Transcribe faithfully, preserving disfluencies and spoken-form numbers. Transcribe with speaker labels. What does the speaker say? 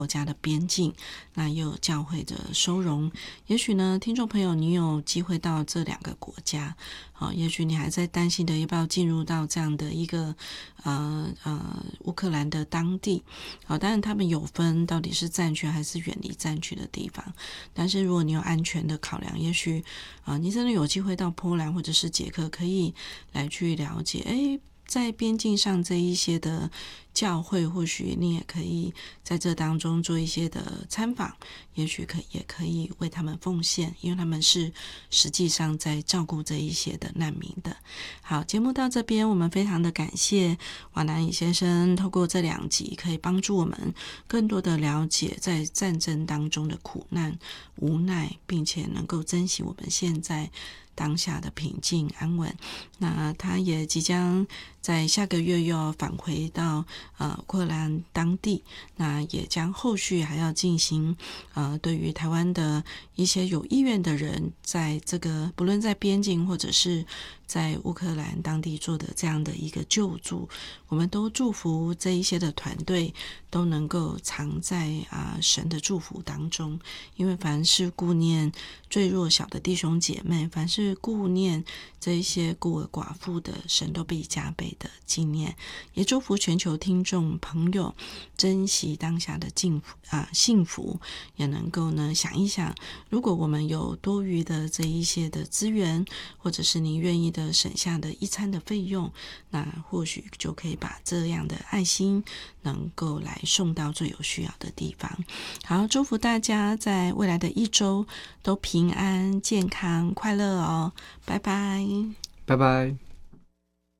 Speaker 1: 国家的边境，那也有教会的收容。也许呢，听众朋友你有机会到这两个国家，好，也许你还在担心的要不要进入到这样的一个呃呃乌克兰的当地，好，当然他们有分到底是战区还是远离战区的地方，但是如果你有安全的考量，也许啊、呃、你真的有机会到波兰或者是捷克，可以来去了解，诶在边境上这一些的教会，或许你也可以在这当中做一些的参访，也许可也可以为他们奉献，因为他们是实际上在照顾这一些的难民的。好，节目到这边，我们非常的感谢瓦南乙先生透过这两集可以帮助我们更多的了解在战争当中的苦难无奈，并且能够珍惜我们现在当下的平静安稳。那他也即将在下个月又要返回到呃乌克兰当地，那也将后续还要进行呃对于台湾的一些有意愿的人，在这个不论在边境或者是在乌克兰当地做的这样的一个救助，我们都祝福这一些的团队都能够藏在啊、呃、神的祝福当中，因为凡是顾念最弱小的弟兄姐妹，凡是顾念这一些孤儿寡妇的，神都必加倍的纪念。也祝福全球听众朋友珍惜当下的幸福啊、呃、幸福，也能够呢想一想，如果我们有多余的这一些的资源，或者是你愿意的省下的一餐的费用，那或许就可以把这样的爱心能够来送到最有需要的地方。好，祝福大家在未来的一周都平安、健康、快乐哦！拜拜，
Speaker 2: 拜拜。